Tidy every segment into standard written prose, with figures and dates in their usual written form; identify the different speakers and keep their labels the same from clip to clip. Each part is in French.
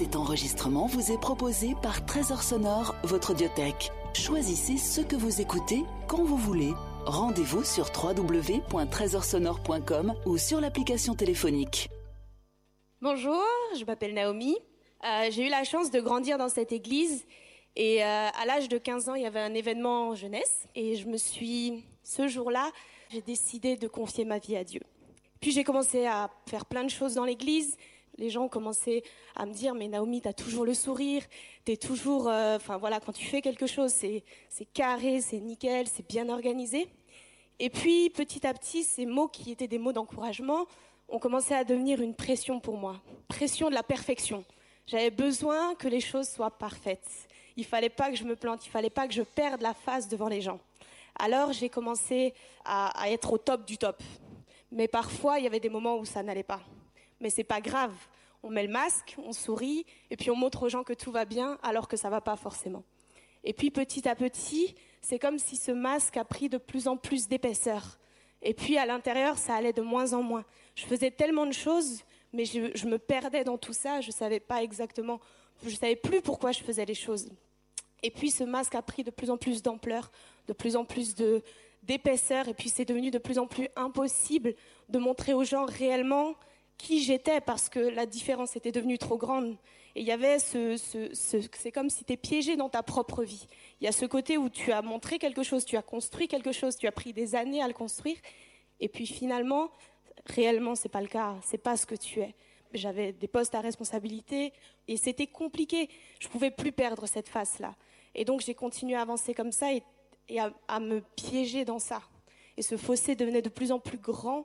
Speaker 1: Cet enregistrement vous est proposé par Trésor Sonore, votre audiothèque. Choisissez ce que vous écoutez quand vous voulez. Rendez-vous sur www.trésorsonore.com ou sur l'application téléphonique.
Speaker 2: Bonjour, je m'appelle Naomi. J'ai eu la chance de grandir dans cette église et à l'âge de 15 ans, il y avait un événement jeunesse et ce jour-là, j'ai décidé de confier ma vie à Dieu. Puis j'ai commencé à faire plein de choses dans l'église. Les gens ont commencé à me dire « Mais Naomi, t'as toujours le sourire, t'es toujours... quand tu fais quelque chose, c'est carré, c'est nickel, c'est bien organisé. » Et puis, petit à petit, ces mots qui étaient des mots d'encouragement ont commencé à devenir une pression pour moi. Pression de la perfection. J'avais besoin que les choses soient parfaites. Il fallait pas que je me plante, il fallait pas que je perde la face devant les gens. Alors, j'ai commencé à être au top du top. Mais parfois, il y avait des moments où ça n'allait pas. Mais c'est pas grave. On met le masque, on sourit, et puis on montre aux gens que tout va bien, alors que ça va pas forcément. Et puis petit à petit, c'est comme si ce masque a pris de plus en plus d'épaisseur. Et puis à l'intérieur, ça allait de moins en moins. Je faisais tellement de choses, mais je me perdais dans tout ça. Je savais plus pourquoi je faisais les choses. Et puis ce masque a pris de plus en plus d'ampleur, de plus en plus d'épaisseur, et puis c'est devenu de plus en plus impossible de montrer aux gens réellement qui j'étais, parce que la différence était devenue trop grande. Et il y avait c'est comme si tu es piégé dans ta propre vie. Il y a ce côté où tu as montré quelque chose, tu as construit quelque chose, tu as pris des années à le construire, et puis finalement, réellement, c'est pas le cas, c'est pas ce que tu es. J'avais des postes à responsabilité, et c'était compliqué. Je pouvais plus perdre cette face-là. Et donc, j'ai continué à avancer comme ça, et à me piéger dans ça. Et ce fossé devenait de plus en plus grand.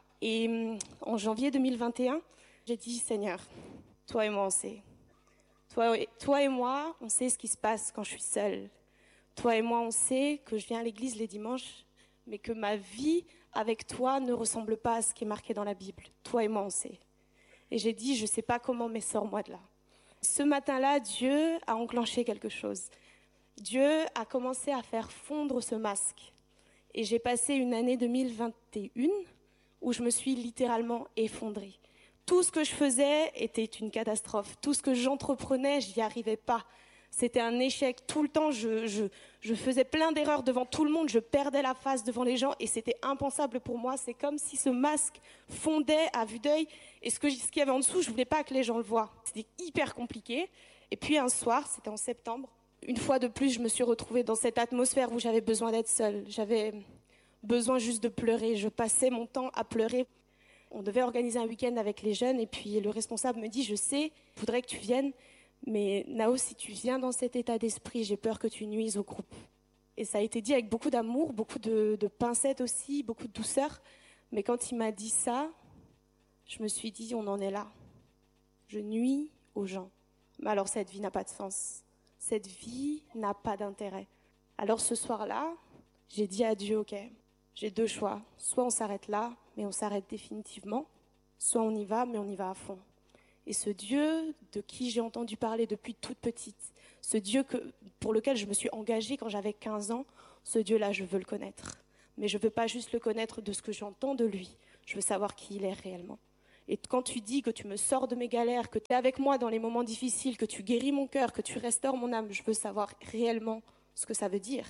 Speaker 2: Et en janvier 2021, j'ai dit, Seigneur, toi et moi, on sait. Toi et moi, on sait ce qui se passe quand je suis seule. Toi et moi, on sait que je viens à l'église les dimanches, mais que ma vie avec toi ne ressemble pas à ce qui est marqué dans la Bible. Toi et moi, on sait. Et j'ai dit, je ne sais pas comment, mais sors-moi de là. Ce matin-là, Dieu a enclenché quelque chose. Dieu a commencé à faire fondre ce masque. Et j'ai passé une année 2021 où je me suis littéralement effondrée. Tout ce que je faisais était une catastrophe. Tout ce que j'entreprenais, j'y arrivais pas. C'était un échec. Tout le temps, je faisais plein d'erreurs devant tout le monde. Je perdais la face devant les gens et c'était impensable pour moi. C'est comme si ce masque fondait à vue d'œil. Et ce qu'il y avait en dessous, je voulais pas que les gens le voient. C'était hyper compliqué. Et puis un soir, c'était en septembre, une fois de plus, je me suis retrouvée dans cette atmosphère où j'avais besoin d'être seule. J'avais besoin juste de pleurer. Je passais mon temps à pleurer. On devait organiser un week-end avec les jeunes et puis le responsable me dit « Je sais, je voudrais que tu viennes, mais Nao, si tu viens dans cet état d'esprit, j'ai peur que tu nuises au groupe. » Et ça a été dit avec beaucoup d'amour, beaucoup de pincettes aussi, beaucoup de douceur. Mais quand il m'a dit ça, je me suis dit « On en est là. Je nuis aux gens. » Mais alors cette vie n'a pas de sens. Cette vie n'a pas d'intérêt. Alors ce soir-là, j'ai dit à Dieu « Ok, j'ai deux choix. Soit on s'arrête là, mais on s'arrête définitivement. Soit on y va, mais on y va à fond. » Et ce Dieu de qui j'ai entendu parler depuis toute petite, ce Dieu pour lequel je me suis engagée quand j'avais 15 ans, ce Dieu-là, je veux le connaître. Mais je veux pas juste le connaître de ce que j'entends de lui. Je veux savoir qui il est réellement. Et quand tu dis que tu me sors de mes galères, que tu es avec moi dans les moments difficiles, que tu guéris mon cœur, que tu restaures mon âme, je veux savoir réellement ce que ça veut dire.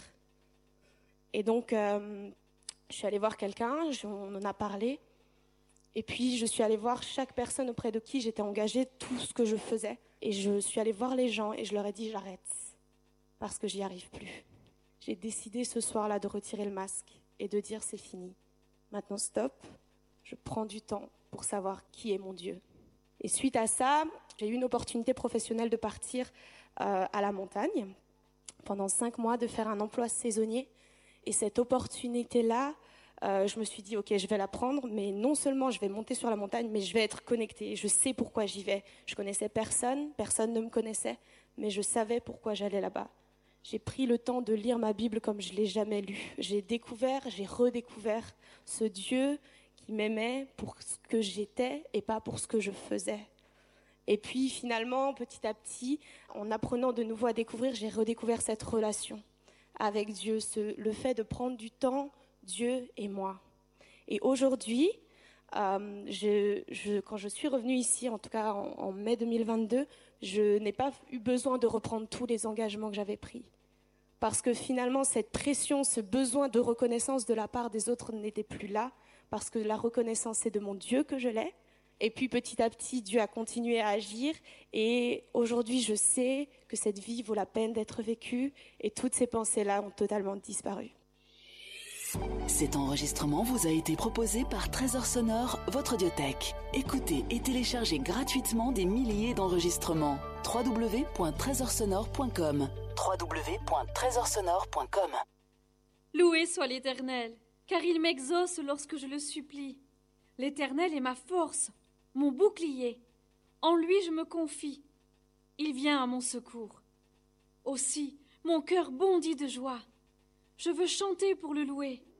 Speaker 2: Et donc, je suis allée voir quelqu'un, on en a parlé. Et puis, je suis allée voir chaque personne auprès de qui j'étais engagée, tout ce que je faisais. Et je suis allée voir les gens et je leur ai dit « J'arrête, parce que j'y arrive plus. » J'ai décidé ce soir-là de retirer le masque et de dire « C'est fini. Maintenant, stop. Je prends du temps pour savoir qui est mon Dieu. » Et suite à ça, j'ai eu une opportunité professionnelle de partir à la montagne pendant 5 mois, de faire un emploi saisonnier. Et cette opportunité-là, je me suis dit, ok, je vais la prendre, mais non seulement je vais monter sur la montagne, mais je vais être connectée. Je sais pourquoi j'y vais. Je connaissais personne ne me connaissait, mais je savais pourquoi j'allais là-bas. J'ai pris le temps de lire ma Bible comme je l'ai jamais lue. J'ai redécouvert ce Dieu qui m'aimait pour ce que j'étais et pas pour ce que je faisais. Et puis finalement, petit à petit, en apprenant de nouveau à découvrir, j'ai redécouvert cette relation avec Dieu, le fait de prendre du temps, Dieu et moi. Et aujourd'hui, Quand je suis revenue ici, en tout cas en mai 2022, je n'ai pas eu besoin de reprendre tous les engagements que j'avais pris. Parce que finalement, cette pression, ce besoin de reconnaissance de la part des autres n'était plus là, parce que la reconnaissance, c'est de mon Dieu que je l'ai. Et puis petit à petit, Dieu a continué à agir. Et aujourd'hui, je sais que cette vie vaut la peine d'être vécue. Et toutes ces pensées-là ont totalement disparu.
Speaker 1: Cet enregistrement vous a été proposé par Trésor Sonore, votre audiothèque. Écoutez et téléchargez gratuitement des milliers d'enregistrements. www.trésorsonore.com www.trésorsonore.com.
Speaker 3: Loué soit l'Éternel, car il m'exauce lorsque je le supplie. L'Éternel est ma force, mon bouclier. En lui je me confie. Il vient à mon secours. Aussi, mon cœur bondit de joie. Je veux chanter pour le louer.